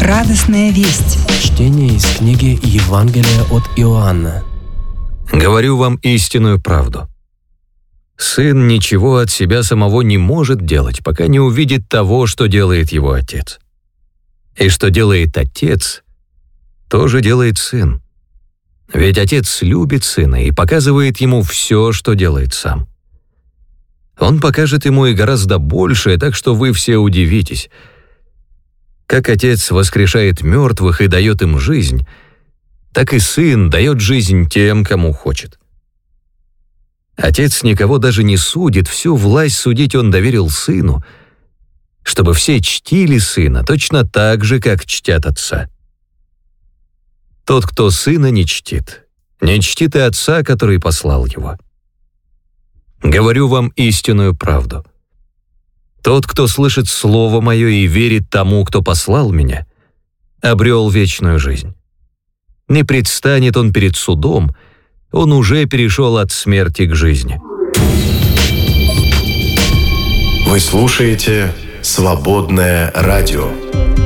Радостная весть. Чтение из книги Евангелия от Иоанна. Говорю вам истинную правду. Сын ничего от себя самого не может делать, пока не увидит того, что делает его отец. И что делает отец, тоже делает сын. Ведь отец любит сына и показывает ему все, что делает сам. Он покажет ему и гораздо большее, так что вы все удивитесь. Как отец воскрешает мертвых и дает им жизнь, так и сын дает жизнь тем, кому хочет. Отец никого даже не судит, всю власть судить он доверил сыну, чтобы все чтили сына точно так же, как чтят отца. Тот, кто сына не чтит и отца, который послал его. Говорю вам истинную правду. Тот, кто слышит слово мое и верит тому, кто послал меня, обрел вечную жизнь. Не предстанет он перед судом, он уже перешел от смерти к жизни. Вы слушаете «Свободное радио».